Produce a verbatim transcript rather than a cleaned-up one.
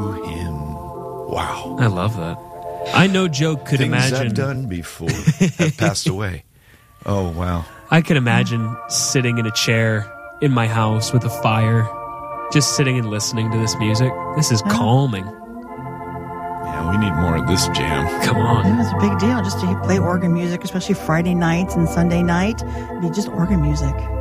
him. Wow. I love that. I know Joe could Things imagine. I've done before have passed away. Oh, wow. I could imagine sitting in a chair in my house with a fire, just sitting and listening to this music. This is calming. Yeah, we need more of this jam. Come on. It was a big deal just to play organ music, especially Friday nights and Sunday night. It'd be just organ music.